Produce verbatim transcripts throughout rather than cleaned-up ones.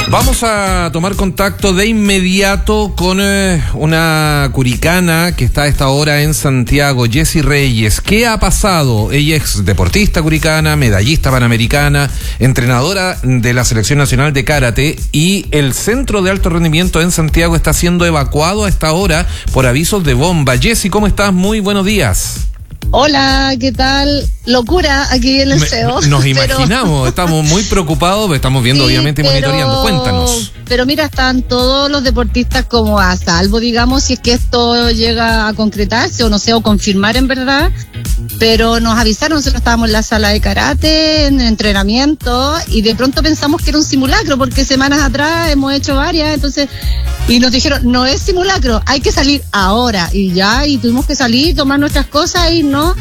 Vamos a tomar contacto de inmediato con eh, una curicana que está a esta hora en Santiago, Jessie Reyes. ¿Qué ha pasado? Ella es deportista curicana, medallista panamericana, entrenadora de la Selección Nacional de Karate, y el Centro de Alto Rendimiento en Santiago está siendo evacuado a esta hora por avisos de bomba. Jessie, ¿cómo estás? Muy buenos días. Hola, ¿qué tal? Locura aquí en el Me, C E O. Nos pero... imaginamos, estamos muy preocupados, estamos viendo sí, obviamente y pero... monitoreando. Cuéntanos. Pero mira, están todos los deportistas como a salvo, digamos, si es que esto llega a concretarse o no sé, o confirmar en verdad. Pero nos avisaron, nosotros estábamos en la sala de karate, en entrenamiento, y de pronto pensamos que era un simulacro, porque semanas atrás hemos hecho varias, entonces, y nos dijeron, no es simulacro, hay que salir ahora, y ya, y tuvimos que salir, tomar nuestras cosas, y no,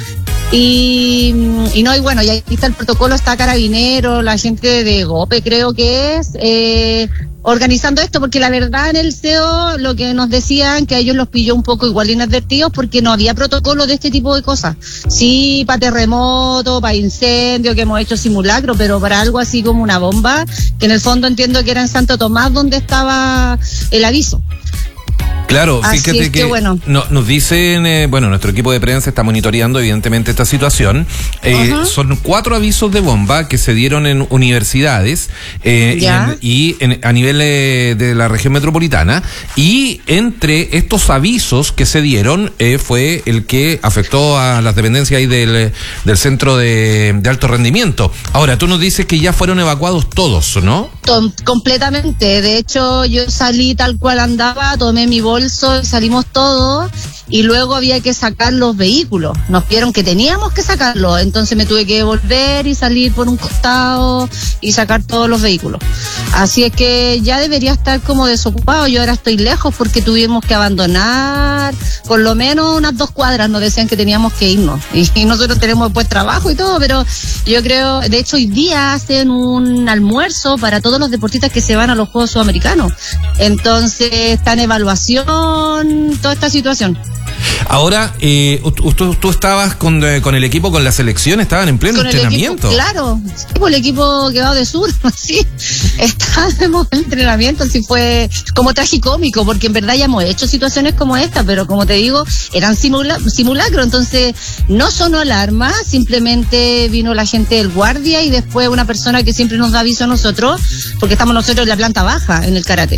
y, y no, y bueno, y ahí está el protocolo, está Carabinero, la gente de GOPE creo que es, eh, organizando esto, porque la verdad en el C E O lo que nos decían que a ellos los pilló un poco igual inadvertidos porque no había protocolo de este tipo de cosas. Sí, para terremoto, para incendio, que hemos hecho simulacro, pero para algo así como una bomba, que en el fondo entiendo que era en Santo Tomás donde estaba el aviso. Claro, Así fíjate es que, que bueno. no, nos dicen, eh, bueno, nuestro equipo de prensa está monitoreando evidentemente esta situación. Eh, uh-huh. Son cuatro avisos de bomba que se dieron en universidades eh, y, en, y en, a nivel eh, de la región metropolitana. Y entre estos avisos que se dieron eh, fue el que afectó a las dependencias ahí del, del centro de, de alto rendimiento. Ahora, tú nos dices que ya fueron evacuados todos, ¿no? Tom, completamente. De hecho, yo salí tal cual andaba, tomé mi bolso y salimos todos, y luego había que sacar los vehículos. Nos vieron que teníamos que sacarlos, entonces me tuve que volver y salir por un costado y sacar todos los vehículos. Así es que ya debería estar como desocupado. Yo ahora estoy lejos porque tuvimos que abandonar por lo menos unas dos cuadras, nos decían que teníamos que irnos, y, y nosotros tenemos pues trabajo y todo, pero yo creo, de hecho hoy día hacen un almuerzo para todos los deportistas que se van a los Juegos Sudamericanos, entonces está en evaluación toda esta situación. Ahora, eh, tú, tú estabas con, con el equipo, con la selección, estaban en pleno con entrenamiento. El equipo, claro, sí, el equipo que va de sur, sí, estábamos en entrenamiento, sí fue como tragicómico, porque en verdad ya hemos hecho situaciones como esta, pero como te digo, eran simula simulacros, entonces no sonó alarma, simplemente vino la gente del guardia y después una persona que siempre nos da aviso a nosotros, porque estamos nosotros en la planta baja, en el karate.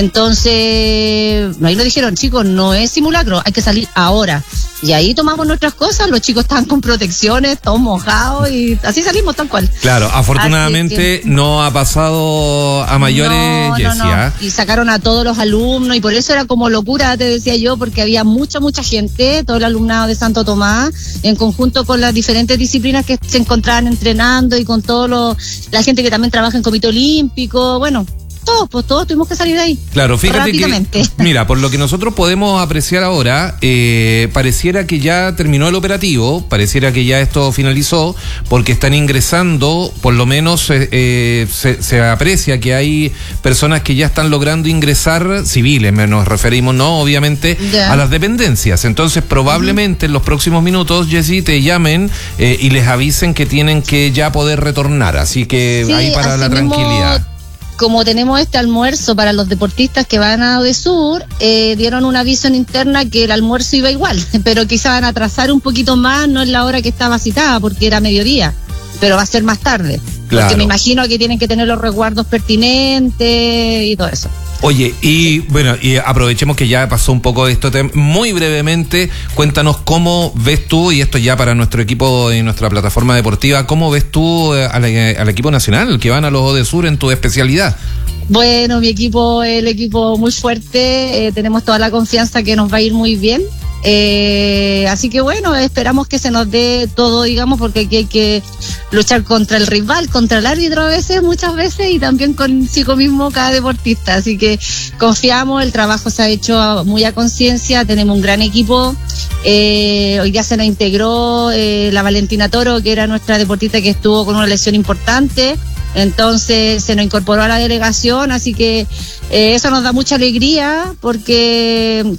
Entonces, ahí nos dijeron, chicos, no es simulacro, hay que salir ahora. Y ahí tomamos nuestras cosas, los chicos estaban con protecciones, todos mojados, y así salimos tal cual. Claro, afortunadamente que, no ha pasado a mayores, no, Jessie, no, no. ¿eh? Y sacaron a todos los alumnos, y por eso era como locura, te decía yo, porque había mucha, mucha gente, todo el alumnado de Santo Tomás, en conjunto con las diferentes disciplinas que se encontraban entrenando, y con todo lo, la gente que también trabaja en Comité Olímpico, bueno, todos, pues todos tuvimos que salir de ahí. Claro, fíjate que, mira, por lo que nosotros podemos apreciar ahora, eh, pareciera que ya terminó el operativo, pareciera que ya esto finalizó, porque están ingresando, por lo menos eh, eh, se, se aprecia que hay personas que ya están logrando ingresar, civiles, nos referimos, no, obviamente, yeah. a las dependencias. Entonces, probablemente uh-huh. en los próximos minutos, Jessie, te llamen eh, y les avisen que tienen que ya poder retornar, así que sí, ahí para la tranquilidad. Mismo... Como tenemos este almuerzo para los deportistas que van a Odesur, eh, dieron un aviso en interna que el almuerzo iba igual, pero quizá van a atrasar un poquito más, no en la hora que estaba citada, porque era mediodía, pero va a ser más tarde. Claro. Porque me imagino que tienen que tener los resguardos pertinentes y todo eso. Oye, y bueno, y aprovechemos que ya pasó un poco esto, muy brevemente, cuéntanos cómo ves tú, y esto ya para nuestro equipo y nuestra plataforma deportiva, ¿cómo ves tú al, al equipo nacional, que van a los Odesur en tu especialidad? Bueno, mi equipo es el equipo muy fuerte, eh, tenemos toda la confianza que nos va a ir muy bien. Eh, así que bueno, esperamos que se nos dé todo, digamos, porque aquí hay que luchar contra el rival, contra el árbitro a veces, muchas veces, y también consigo mismo cada deportista. Así que confiamos, el trabajo se ha hecho muy a conciencia, tenemos un gran equipo. Eh, hoy día se nos integró eh, la Valentina Toro, que era nuestra deportista que estuvo con una lesión importante. Entonces se nos incorporó a la delegación, así que eh, eso nos da mucha alegría, porque